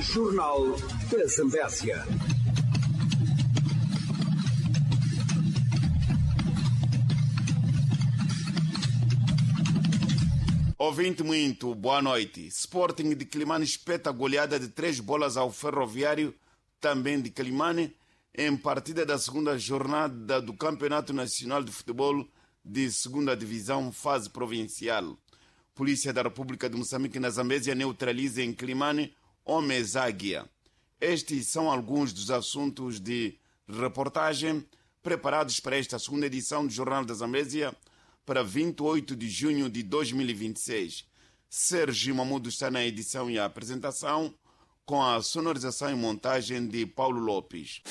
Jornal da Zambésia. Ouvinte muito, boa noite. Sporting de Climane espeta goleada de 3 bolas ao Ferroviário, também de Climane, em partida da segunda jornada do Campeonato Nacional de Futebol de Segunda Divisão, fase provincial. Polícia da República de Moçambique na Zambésia neutraliza em Climane homens águia. Estes são alguns dos assuntos de reportagem preparados para esta segunda edição do Jornal da Zambésia para 28 de junho de 2026. Sérgio Mamudo está na edição e a apresentação, com a sonorização e montagem de Paulo Lopes.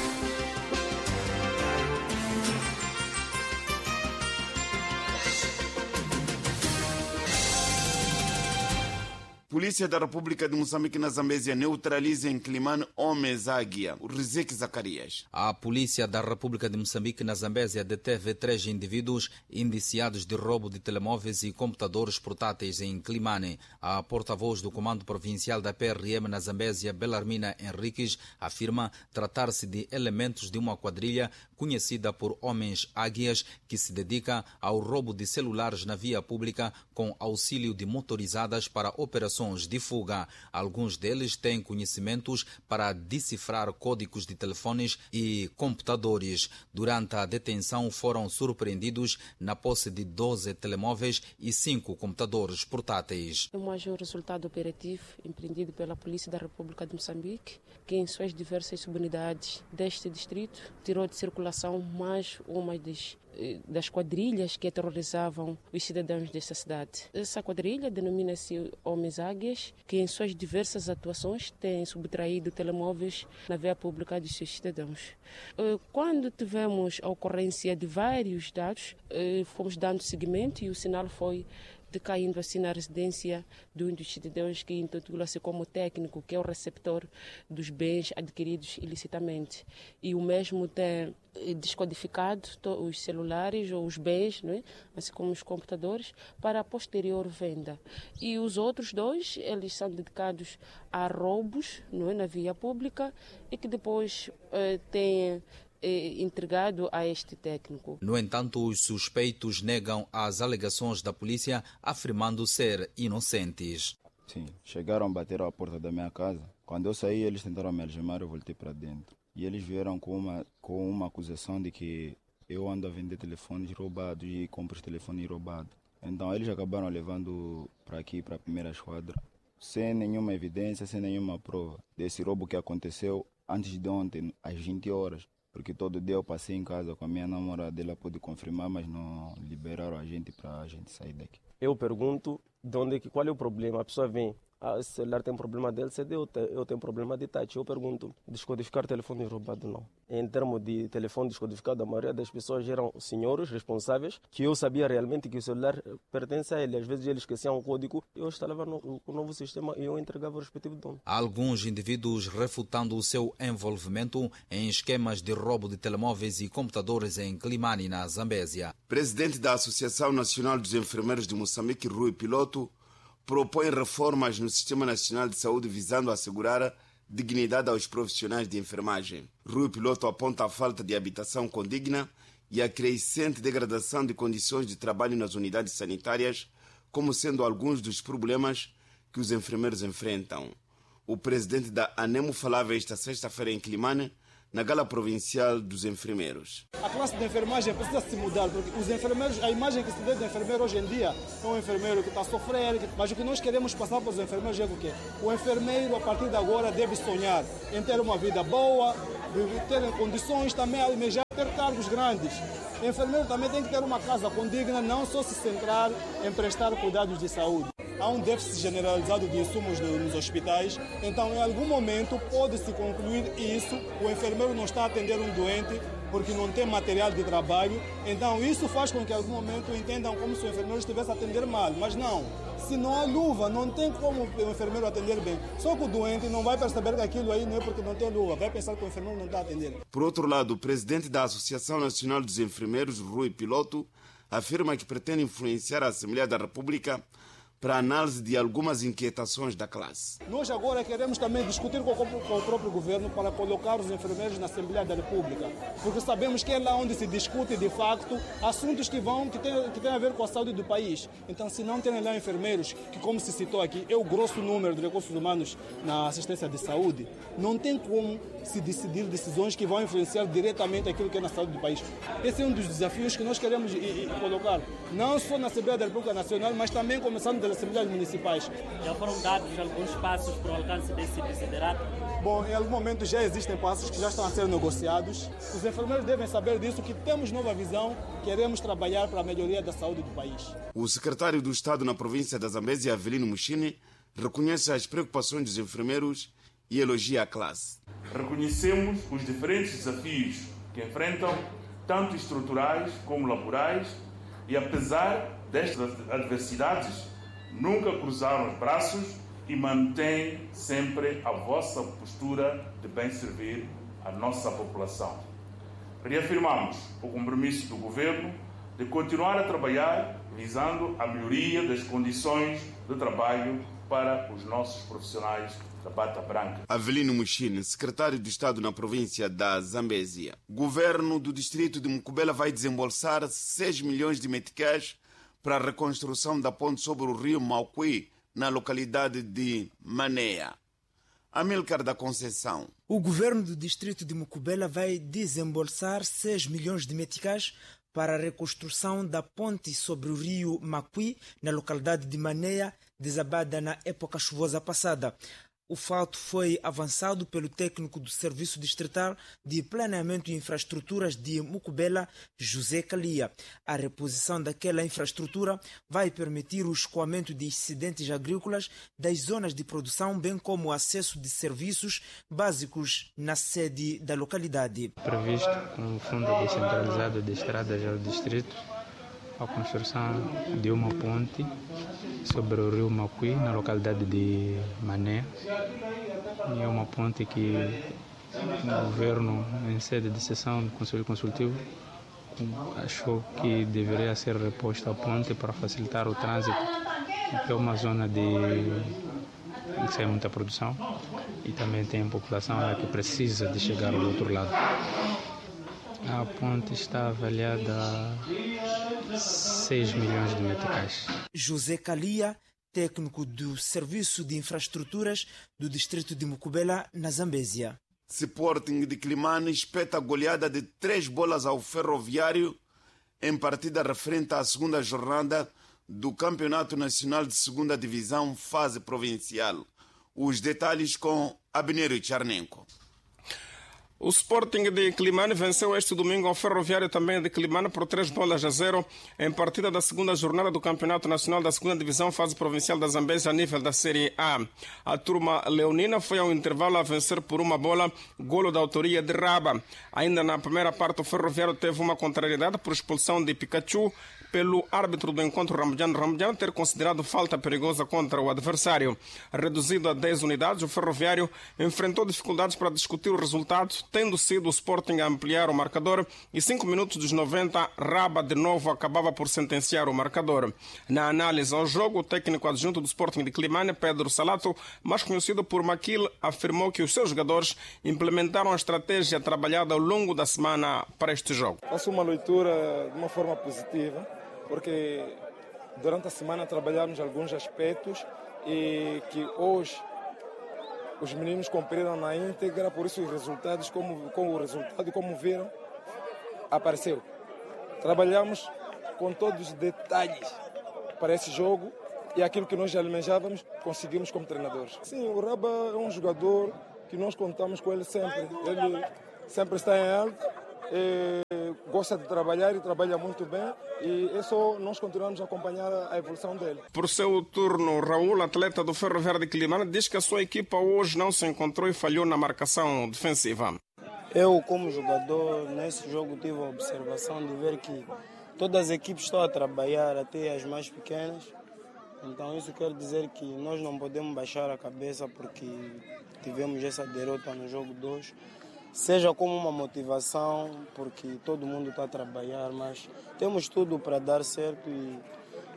Polícia da República de Moçambique na Zambésia neutraliza em Climane homens águia. O Rizek Zacarias. A Polícia da República de Moçambique na Zambésia deteve 3 indivíduos indiciados de roubo de telemóveis e computadores portáteis em Climane. A porta-voz do Comando Provincial da PRM na Zambésia, Belarmina Henriques, afirma tratar-se de elementos de uma quadrilha conhecida por homens águias que se dedica ao roubo de celulares na via pública com auxílio de motorizadas para operações de fuga. Alguns deles têm conhecimentos para decifrar códigos de telefones e computadores. Durante a detenção foram surpreendidos na posse de 12 telemóveis e 5 computadores portáteis. Mais um resultado operativo empreendido pela Polícia da República de Moçambique, que em suas diversas subunidades deste distrito tirou de circulação mais uma das quadrilhas que aterrorizavam os cidadãos desta cidade. Essa quadrilha denomina-se Homens Águias, que em suas diversas atuações têm subtraído telemóveis na via pública dos seus cidadãos. Quando tivemos a ocorrência de vários dados, fomos dando seguimento e o sinal foi decaindo assim na residência de um dos cidadãos que intitula-se como técnico, que é o receptor dos bens adquiridos ilicitamente. E o mesmo tem descodificado os celulares ou os bens, não é? Assim como os computadores, para a posterior venda. E os outros 2, eles são dedicados a roubos, não é? Na via pública e que depois têm entregado a este técnico. No entanto, os suspeitos negam as alegações da polícia, afirmando ser inocentes. Sim, chegaram a bater à porta da minha casa. Quando eu saí, eles tentaram me algemar, eu voltei para dentro. E eles vieram com uma acusação de que eu ando a vender telefones roubados e compro os telefones roubados. Então eles acabaram levando para aqui, para a primeira esquadra, sem nenhuma evidência, sem nenhuma prova desse roubo que aconteceu antes de ontem, às 20 horas. Porque todo dia eu passei em casa com a minha namorada, ela pôde confirmar, mas não liberaram a gente para a gente sair daqui. Eu pergunto qual é o problema. A pessoa vem, esse celular tem problema de LCD, eu tenho problema de touch. Eu pergunto, descodificar telefone roubado não. Em termos de telefone descodificado, a maioria das pessoas eram senhores responsáveis, que eu sabia realmente que o celular pertence a ele. Às vezes eles esqueciam o código, eu instalava o novo sistema e eu entregava o respectivo dono. Alguns indivíduos refutando o seu envolvimento em esquemas de roubo de telemóveis e computadores em Climane, na Zambésia. Presidente da Associação Nacional dos Enfermeiros de Moçambique, Rui Piloto, propõe reformas no Sistema Nacional de Saúde visando assegurar dignidade aos profissionais de enfermagem. Rui Piloto aponta a falta de habitação condigna e a crescente degradação de condições de trabalho nas unidades sanitárias como sendo alguns dos problemas que os enfermeiros enfrentam. O presidente da ANEMO falava esta sexta-feira em Climane, na Gala Provincial dos Enfermeiros. A classe de enfermagem precisa se mudar, porque os enfermeiros, a imagem que se vê do enfermeiro hoje em dia é um enfermeiro que está a sofrer, mas o que nós queremos passar para os enfermeiros é o quê? O enfermeiro, a partir de agora, deve sonhar em ter uma vida boa, ter condições também, almejar ter cargos grandes. O enfermeiro também tem que ter uma casa condigna, não só se centrar em prestar cuidados de saúde. Há um déficit generalizado de insumos nos hospitais, então em algum momento pode-se concluir isso, o enfermeiro não está a atender um doente porque não tem material de trabalho, então isso faz com que em algum momento entendam como se o enfermeiro estivesse a atender mal, mas não. Se não há luva, não tem como o enfermeiro atender bem. Só que o doente não vai perceber que aquilo aí não é porque não tem luva, vai pensar que o enfermeiro não está atendendo. Por outro lado, o presidente da Associação Nacional dos Enfermeiros, Rui Piloto, afirma que pretende influenciar a Assembleia da República para análise de algumas inquietações da classe. Nós agora queremos também discutir com o próprio governo para colocar os enfermeiros na Assembleia da República, porque sabemos que é lá onde se discute de facto assuntos que têm a ver com a saúde do país. Então, se não tem lá enfermeiros, que como se citou aqui, é o grosso número de recursos humanos na assistência de saúde, não tem como se decidir decisões que vão influenciar diretamente aquilo que é na saúde do país. Esse é um dos desafios que nós queremos colocar, não só na Assembleia da República Nacional, mas também começando das Assembleias Municipais. Já foram dados alguns passos para o alcance desse desiderato? Bom, em algum momento já existem passos que já estão a ser negociados. Os enfermeiros devem saber disso, que temos nova visão, queremos trabalhar para a melhoria da saúde do país. O secretário do Estado na província da Zambésia, Avelino Mushini, reconhece as preocupações dos enfermeiros e elogia a classe. Reconhecemos os diferentes desafios que enfrentam, tanto estruturais como laborais, e apesar destas adversidades, nunca cruzaram os braços e mantêm sempre a vossa postura de bem servir a nossa população. Reafirmamos o compromisso do Governo de continuar a trabalhar visando a melhoria das condições de trabalho para os nossos profissionais da bata branca. Avelino Mushini, secretário de Estado na província da Zambésia. O governo do distrito de Mukubela vai desembolsar 6 milhões de meticais para a reconstrução da ponte sobre o rio Mauqui, na localidade de Manéia. Amílcar da Conceição. O governo do distrito de Mukubela vai desembolsar 6 milhões de meticais para a reconstrução da ponte sobre o rio Mauqui, na localidade de Manéia, desabada na época chuvosa passada. O fato foi avançado pelo técnico do Serviço Distrital de Planeamento e Infraestruturas de Mukubela, José Kalia. A reposição daquela infraestrutura vai permitir o escoamento de excedentes agrícolas das zonas de produção, bem como o acesso de serviços básicos na sede da localidade. Previsto um fundo descentralizado de estradas ao distrito, a construção de uma ponte sobre o rio Mauqui, na localidade de Mané. E é uma ponte que o governo, em sede de sessão do Conselho Consultivo, achou que deveria ser reposta a ponte para facilitar o trânsito, porque é uma zona que sai muita produção e também tem população que precisa de chegar ao outro lado. A ponte está avaliada a 6 milhões de meticais. José Kalia, técnico do Serviço de Infraestruturas do distrito de Mukubela, na Zambésia. Sporting de Climane espeta goleada de 3 bolas ao Ferroviário em partida referente à segunda jornada do Campeonato Nacional de Segunda Divisão, fase provincial. Os detalhes com Abneiro Charnenko. O Sporting de Climane venceu este domingo ao Ferroviário também de Climane por 3-0 em partida da segunda jornada do Campeonato Nacional da Segunda Divisão, fase provincial da Zambésia, a nível da Série A. A turma leonina foi ao intervalo a vencer por 1 golo da autoria de Raba. Ainda na primeira parte, o Ferroviário teve uma contrariedade por expulsão de Pikachu pelo árbitro do encontro Ramjan ter considerado falta perigosa contra o adversário. Reduzido a 10 unidades, o Ferroviário enfrentou dificuldades para discutir o resultado, tendo sido o Sporting a ampliar o marcador e 5 minutos dos 90, Raba de novo acabava por sentenciar o marcador. Na análise ao jogo, o técnico adjunto do Sporting de Climane, Pedro Salato, mais conhecido por Maquil, afirmou que os seus jogadores implementaram a estratégia trabalhada ao longo da semana para este jogo. Faço uma leitura de uma forma positiva, porque durante a semana trabalhamos alguns aspectos e que hoje os meninos cumpriram na íntegra, por isso os resultados, como viram, apareceu. Trabalhamos com todos os detalhes para esse jogo e aquilo que nós almejávamos, conseguimos como treinadores. Sim, o Raba é um jogador que nós contamos com ele sempre. Ele sempre está em alta. Gosta de trabalhar e trabalha muito bem, e isso nós continuamos a acompanhar a evolução dele. Por seu turno, Raul, atleta do Ferroviário de Climane, diz que a sua equipa hoje não se encontrou e falhou na marcação defensiva. Eu, como jogador, nesse jogo tive a observação de ver que todas as equipes estão a trabalhar, até as mais pequenas. Então isso quer dizer que nós não podemos baixar a cabeça porque tivemos essa derrota no jogo 2. Seja como uma motivação, porque todo mundo está a trabalhar, mas temos tudo para dar certo e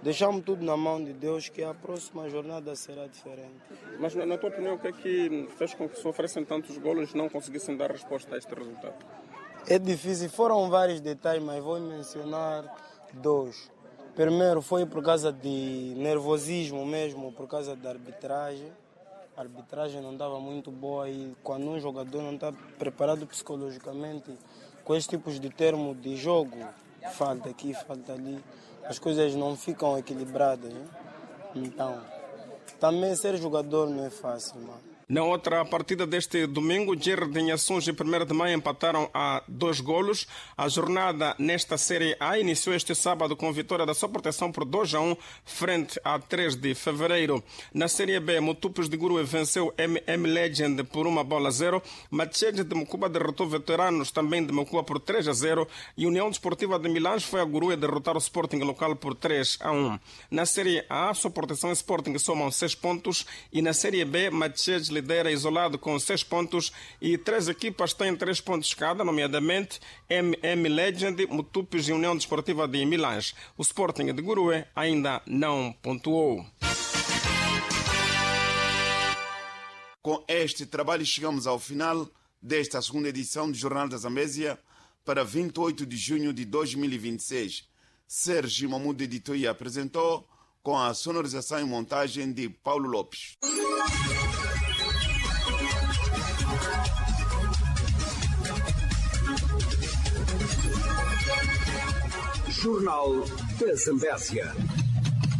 deixamos tudo na mão de Deus, que a próxima jornada será diferente. Mas na tua opinião, o que é que fez com que sofressem tantos golos e não conseguissem dar resposta a este resultado? É difícil, foram vários detalhes, mas vou mencionar 2. Primeiro foi por causa de nervosismo mesmo, por causa da arbitragem. A arbitragem não estava muito boa e quando um jogador não está preparado psicologicamente com esses tipos de termos de jogo, falta aqui, falta ali, as coisas não ficam equilibradas. Hein? Então, também ser jogador não é fácil, mano. Na outra partida deste domingo, Gerard e Assunge e 1º de Maio empataram a 2 golos. A jornada nesta Série A iniciou este sábado com vitória da Sua Proteção por 2-1 frente a 3 de fevereiro. Na Série B, Mutupes de Gurue venceu MM Legend por 1-0. Machete de Mucuba derrotou Veteranos também de Mucuba por 3-0. E União Desportiva de Milães foi a Gurue derrotar o Sporting local por 3-1. Na Série A, Sua Proteção e Sporting somam 6 pontos. E na Série B, Machete lidera isolado com 6 pontos e 3 equipas têm 3 pontos cada, nomeadamente MM Legend, Mutupes e União Desportiva de Milães. O Sporting de Gurue ainda não pontuou. Com este trabalho chegamos ao final desta segunda edição do Jornal da Zambésia para 28 de junho de 2026. Sérgio Mamudo editou e apresentou com a sonorização e montagem de Paulo Lopes. Jornal da Zambésia.